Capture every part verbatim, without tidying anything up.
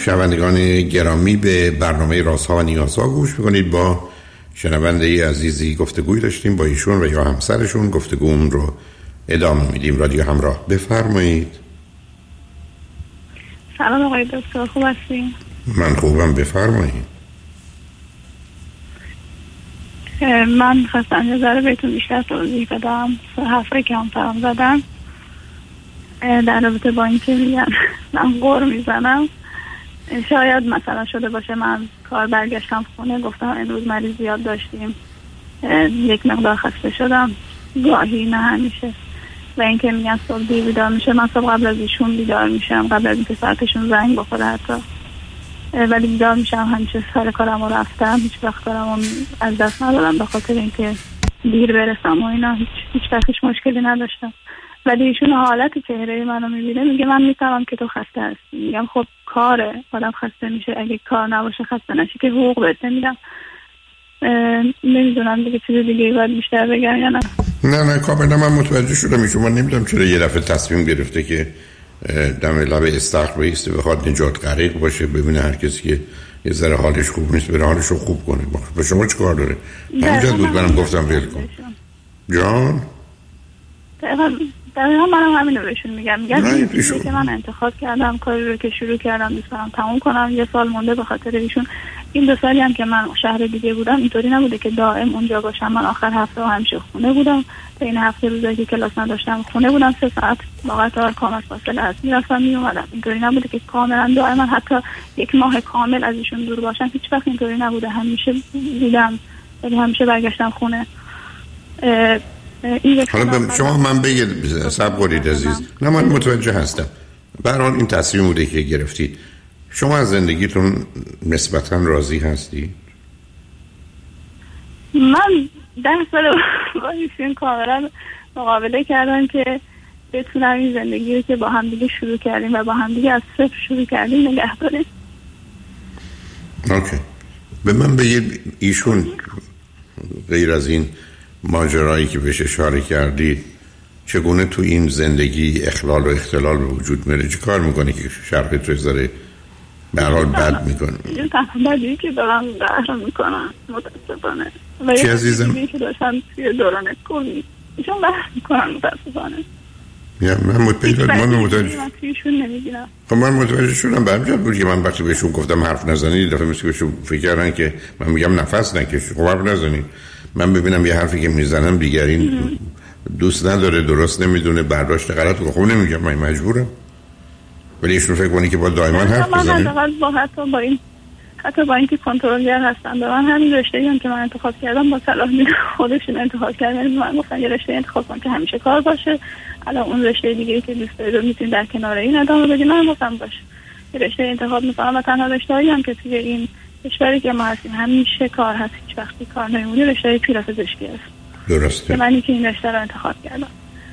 شنوندگان گرامی، به برنامه رازها و نیازها گوش میکنید. با شنونده عزیزی گفتگوی داشتیم با ایشون و یا همسرشون. گفتگومون رو ادامه میدیم. رادیو همراه، بفرمایید. سلام آقای دکتر، خوب هستین؟ من خوبم، بفرمایید. من خواستم یه ذره بهتون بیشتر توضیح بدم حرفایی که همسرم زدن در رابطه با این که میگن من غر میزنم. شاید مثلا شده باشه من کار برگشتم خونه، گفتم امروز مریض زیاد داشتیم، یک مقدار خسته شدم، گاهی نه همیشه. و اینکه میگن صبح دیر بیدار میشه، من صبح قبل از ایشون بیدار میشم، قبل از اینکه ساعتشون زنگ بخوره حتی، ولی بیدار میشم همیشه سر کارم رو رفتم، هیچ وقت کارم رو از دست ندادم به خاطر اینکه دیر برسم و اینا، هیچ هیچ وقت هیچ مشکلی نداشتم. ولی ایشون حالت چهره منو میبینه میگه من میفهمم که تو خسته هستی. میگم خب کاره، آدم خسته میشه، اگه کار نباشه خسته نشی که حقوق بهت نمیدم. نمیدونم دیگه چیز دیگه باید بیشتر بگم یا نه. نه نه کاملا من متوجه شدم. ایشون من نمیدونم چرا یه دفعه تصمیم گرفته که دم لب استخر بیسته، بخواد نجات غریق باشه، ببینه هر کسی که یه ذره حالش خوب نیست بره حالش رو خوب کنه. به شما چه کار داره؟ همینجا بود منم گفتم ول کن. جان دقیقا منم همین رو بهشون میگم. میگم که من انتخاب کردم کاری رو که شروع کردم دوست دارم تموم کنم. یه سال مونده به خاطر ایشون. این دو سالی هم که من شهر دیگه بودم اینطوری نبوده که دائم اونجا باشم. من آخر هفته و همیشه خونه بودم. بین هفته روزایی که کلاس نداشتم خونه بودم، سه ساعت با قطار کامل فاصله هست میرفتم میومدم. اینطوری نبوده که کاملا دائما حتی یک ماه کامل از ایشون دور باشم. هیچ وقت اینطوری نبوده، همیشه بودم، ولی همیشه برگشتم خونه. حالا شما من بگید صبر کنید عزیز. نه من متوجه هستم. به هر حال این تصمیم بوده که گرفتید. شما از زندگیتون نسبتاً راضی هستی؟ من ده سال با ایشون کاملا مقابله کردم که بتونم این زندگی رو که با هم دیگه شروع کردیم و با هم دیگه از صفر شروع کردیم نگه داریم. اوکی. به من بگید ایشون غیر از این ماجرایی که بهش اشاره کردی چگونه تو این زندگی اخلال و اختلال به وجود میاره؟ چه کار میکنه که شرح تو ذره به هر حال بد میکنه؟ این تحملی که دارم دارم میکنم متاسفانه. چی عزیزم؟ این که داشتم توی دوران کووید ایشون بحث میکنم متاسفانه. یا من متوجه من متوجه نمیگیرم. خب من متوجه شدم. به همین بود که من وقتی بهشون گفتم حرف نزنید دفعه مثل بهشون فکر کردن که من میگم نفس نکش. خب حرف نزنید. من ببینم یه حرفی که میزنم دیگرین دوست نداره، درست نمیدونه، برداشت غلط رو. خب نمیگم من مجبورم. ولی ایشون فکر کنی که با دائما حرف بزنید. من با حتی با این حتی با اینکه کنترلگر هستن به من همین رشته‌ای هم که من انتخاب کردم با صلاح خودشون انتخاب کردن. من گفتن یه رشته انتخاب کن که همیشه کار باشه. الان اون رشته دیگه که دوست دارید میتونید در کنار این ادامه بدید. من گفتم باشه یه رشته انتخاب میکنم و تنها رشته‌ای هم که توی این کشوری که ما هستیم همیشه کار هست، هیچ وقتی کار نمیمونه، رشته پیرافزشکی است. درسته. من که این رشته رو انتخاب کردم.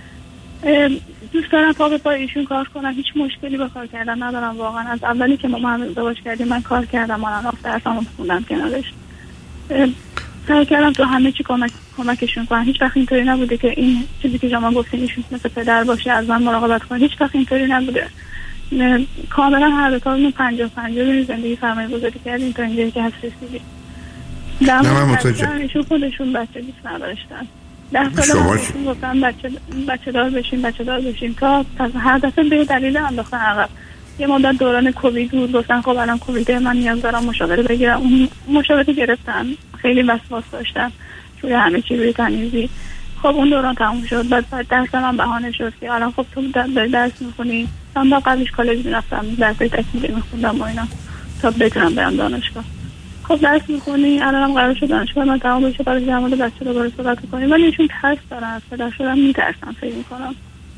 دوست دارم پا به پای ایشون کار کنم. هیچ مشکلی با کار کردن ندارم واقعا. از اولی که ما هم ازدواج کردیم من کار کردم، من رفت درسامو خوندم کنارش. سعی کردم تو همه چی کمک کمکشون کنم. هیچ وقت اینطوری نبوده که این چیزی که شما گفتین ایشون مثل پدر باشه از من مراقبت کنه. هیچ وقت اینطوری نبوده. کاملا هر دو تا پنجاه پنجاه زندگی سرمایه‌گذاری کردیم تا اینجایی که هست رسیدیم. نه من متوجه. ایشون خودشون بچه دوست نداشتن. ده سال گفتم بچه بچه دار بشین بچه دار بشین تا هر دفعه به دلیل انداختن عقب. یه مدت دوران کووید بود، گفتن خب الان کووید من نیاز دارم مشاوره بگیرم. اون مشاوره گرفتن، خیلی وسواس داشتن توی همه چی روی تمیزی. خب اون دوران تموم شد. بعد بعد درس من بهانه شد که الان خب تو درس می‌خونی. من با قبلش کالج می‌رفتم، درس تکمیلی می‌خوندم و اینا تا بتونم برم دانشگاه. خب درس می‌خونی، الانم قرار شد دانشگاه من تمام بشه برای در مورد بچه دوباره صحبت کنیم. ولی ایشون ترس دارن، از پدر شدن می‌ترسن فکر می‌کنم.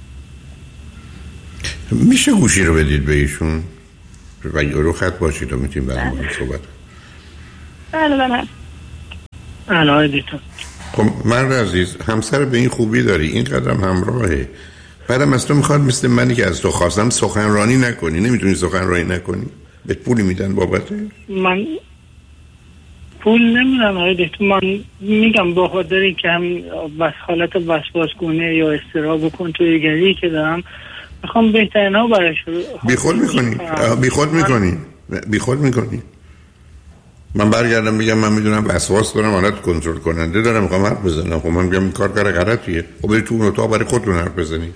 میشه گوشی رو بدید به ایشون و یورو خط باشید و میتونیم برای ما صحبت. بله بله. الان دیدم. خب من عزیز همسر به این خوبی داری، این قدرم همراهه. بعدم از تو میخواد مثل منی که از تو خواستم سخنرانی نکنی. نمیتونی سخنرانی نکنی؟ بهت پولی میدن بابته؟ من پول نمیدم آقای دکتر. من میگم با خاطری که هم بس حالت وسواسگونه یا اضطراب و کنترلگری که دارم میخوام بهترین ها برای شروع. بی خود میکنی؟ بی خود میکنی؟ بیخود میکنی. من برگردم میگم من میدونم وسواس دارم، حالت کنترل کننده دارم، میخوام حرف بزنم. خب من میگم این کار کار غلطیه. خب برید تو اون اتاق برای خودتون حرف بزنید.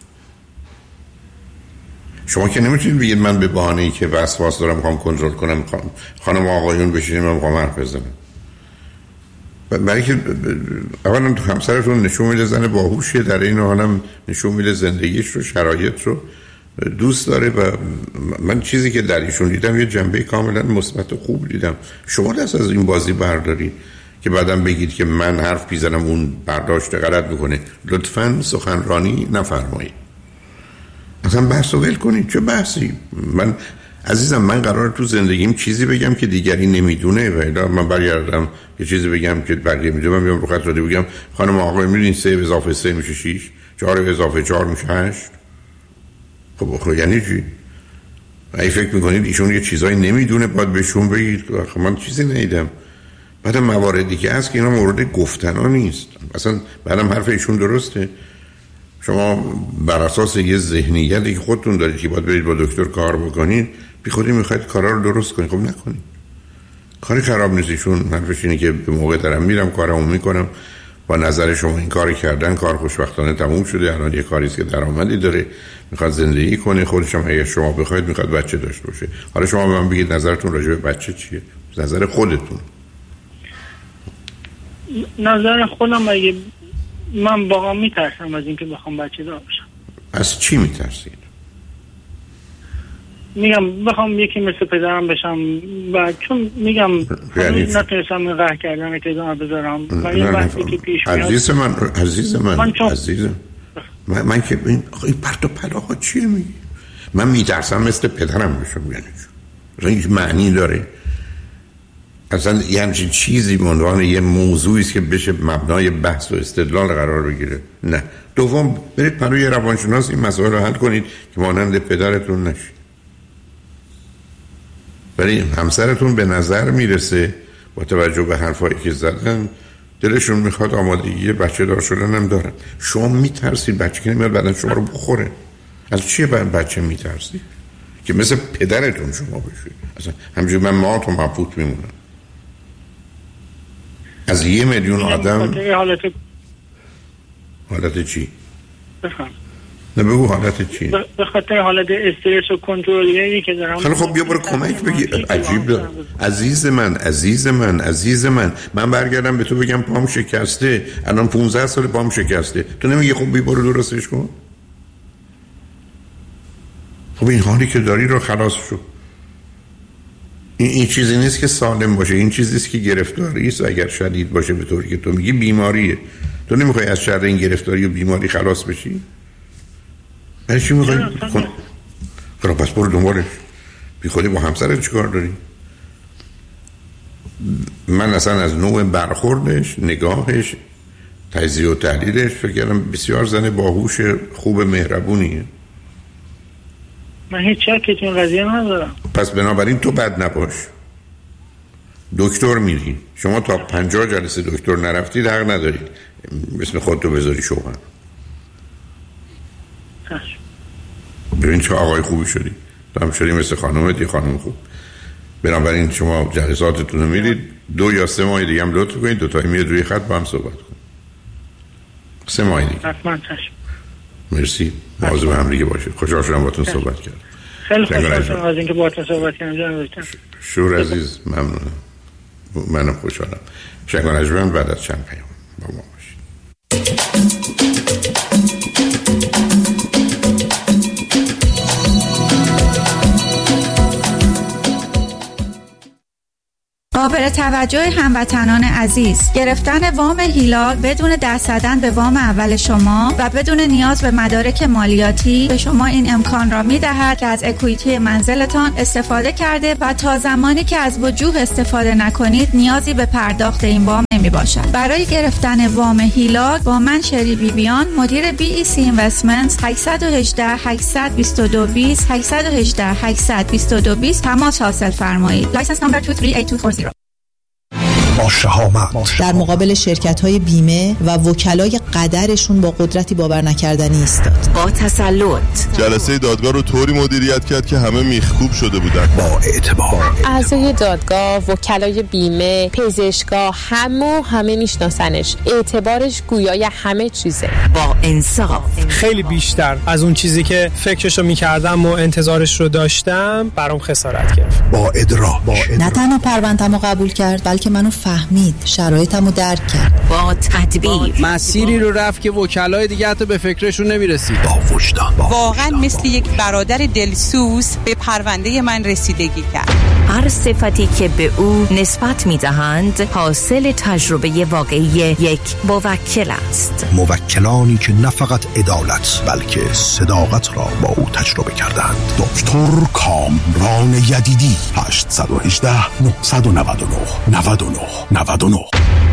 شما که نمیتونید بگید من به بهانه ای که وسواس دارم میخوام کنترل کنم میخوام خانم آقایون بشینیم من میخوام حرف بزنم. برای که اولا تو همسرتون نشون میده زن باهوشه، در این حالم نشون میده زندگیش رو، شرایط رو دوست داره و من چیزی که در ایشون دیدم یه جنبه کاملا مثبت و خوب دیدم. شما دست از این بازی بردارید که بعدم بگید که من حرف میزنم اون برداشت غلط میکنه. لطفاً سخنرانی نفرمایید. اصلا بحث رو ول کنید. چه بحثی؟ من عزیزم من قراره تو زندگیم چیزی بگم که دیگری نمیدونه و الا من برگردم یه چیزی بگم که بقیه میدونم. من بیام رو خط رادیو بگم خانم آقای میدونین سه اضافه سه میشه شش، چهار اضافه چهار میشه هشت. خب خب یعنی چی؟ اگه فکر میکنید ایشون یه چیزایی نمیدونه باید بهشون بگید خب من چیزی ندیدم. بعد مواردی که هست که اینا مورد گفتنا نیست. اصلا بعدم حرف ایشون درسته. شما بر اساس یه ذهنیتی که خودتون دارید که باید برید با دکتر کار بکنید بی خودی میخواید کارا رو درست کنید. خب نکنید. کاری خراب نیست. ایشون حرفش اینه که به موقع دارم میرم کارمو میکنم. با نظر شما این کار کردن کار خوشبختانه تموم شده. الان یه کاری است که درآمدی داره، میخواد زندگی کنه. خودش هم اگه شما بخواید میخواد بچه داشته باشه. حالا شما به من بگید نظرتون راجع به بچه چیه؟ نظر خودتون. نظر خودم اگه من واقعا میترسم از اینکه بخوام بچه دار بشم. از چی میترسید؟ میگم بخوام یکی مثل پدرم بشم و چون میگم یعنی نتونستم این قهر کردن که ادامه بذارم و یه وقتی که پیش میاد عزیز من عزیز من, من چون... عزیزم من, من که این این پرت و پلاها چیه میگی؟ من میترسم مثل پدرم بشم. یعنی چون این معنی داره اصلا یه همچین چیزی به عنوان یه موضوعی است که بشه مبنای بحث و استدلال قرار بگیره؟ نه. دوم برید پروی روانشناس این مسائل رو حل کنید که مانند پدرتون نشید. ولی همسرتون به نظر میرسه با توجه به حرفایی که زدن دلشون میخواد آمادگی بچه دار شدن هم دارن. شما میترسید بچه که نمیاد بعدن شما رو بخوره. از چیه بعد بچه میترسید؟ که مثل پدرتون شما بشید. اصلا همجوری من مات و مبهوت میمونم. از یه میلیون آدم حالت حالت چی؟ بفهم نه بگو حالت چی؟ به خاطر حالت استرس و کنترلی که دارم. خیلی خب بیا برو کمک بگی. عجیب دار. عزیز من عزیز من عزیز من من برگردم به تو بگم پام شکسته الان پانزده سال پام شکسته تو نمیگی خب بیا برو درستش کن؟ خب این حالی که داری رو خلاص شو. این, این چیزی نیست که سالم باشه. این چیزی است که گرفتاری است. اگر شدید باشه به طوری که تو میگی بیماریه. تو نمیخوای از شر این گرفتاری و بیماری خلاص بشی؟ برای چی میخوای؟ خب پس برو دنبالش. بی خودی با همسرت چیکار داری؟ من اصلا از نوع برخوردش، نگاهش، تجزیه و تحلیلش فکر کردم بسیار زن باهوش خوب مهربونیه. من هیچ شکی تو این قضیه ندارم. پس بنابراین تو بد نباش. دکتر میری. شما تا پنجاه جلسه دکتر نرفتید حق ندارید اسم خودتو بذاری شوهر. ببین چه آقای خوبی شدی. تو هم شدی مثل خانومت یه خانوم خوب. بنابراین شما جلساتتون رو میرید دو یا سه ماه دیگه هم لطف کنید دو تایی میرید روی خط با هم صحبت کنید. سه ماه دیگه. حتما چشم. مرسی. مواظب هم دیگه باشید. خوشحال شدم باهاتون صحبت کردم. خیلی خوشحال شدم از اینکه باهاتون صحبت کردم. شور عزیز ممنونم. منم خوشحالم. شنگان اجران بعد از چند پیام با ما باشید. قابل توجه هموطنان عزیز، گرفتن وام هیلال بدون دست زدن به وام اول شما و بدون نیاز به مدارک مالیاتی به شما این امکان را می‌دهد که از اکوئیتی منزلتان استفاده کرده و تا زمانی که از وجوه استفاده نکنید نیازی به پرداخت این وام نمی‌باشد. برای گرفتن وام هیلال با من شری بیبیان مدیر بی ای سی اینوستمنت هشت یک هشت هشت دو دو دو صفر هشت یک هشت هشت دو دو دو صفر تماس حاصل فرمایید. لایسنس نمبر دو سه هشت دو چهار صفر. با شهامت در مقابل شرکت‌های بیمه و وکلای قدرشون با قدرتی باور نکردنی ایستاد. با تسلط جلسه دادگاه رو طوری مدیریت کرد که همه میخکوب شده بودن. با اعتبار اعضای دادگاه، وکلای بیمه، پزشکا، همه همه میشناسنش. اعتبارش گویای همه چیزه. با انصاف خیلی بیشتر از اون چیزی که فکرشو میکردم و انتظارش رو داشتم برام خسارت گرفت. با ادراک نه تنها پرونده‌مو قبول کرد بلکه منو فهمید، شرایطمو درک کرد. با تدبیر مسیری رو رفت که وکلای دیگه حتی به فکرشون نمیرسید. با وجدان واقعا مثل یک برادر دلسوز به پرونده من رسیدگی کرد. هر صفتی که به او نسبت میدهند حاصل تجربه واقعی یک موکل است. موکلانی که نه فقط عدالت بلکه صداقت را با او تجربه کردند. دکتر کامران یدیدی. هشت یک هشت نه نه نه نه نه نه